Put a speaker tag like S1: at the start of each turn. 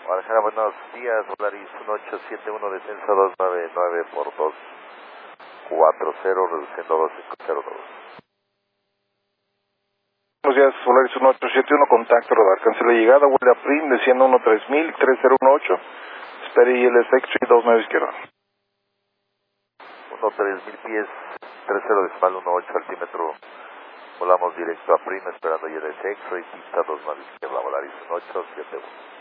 S1: Guadalajara, buenos días, Volaris 1871, descenso 299 por 240, reduciendo 2502.
S2: Buenos días, Volaris 1871, contacto radar, cancela llegada, vuelve a PRIM, desciendo 13000, 3018, espere ILS X-Ray 29 izquierda.
S1: 3000 pies, 30.18 altímetro, volamos directo a PRIM, esperando ILS X-Ray, pista 29 izquierda, Volaris 1871.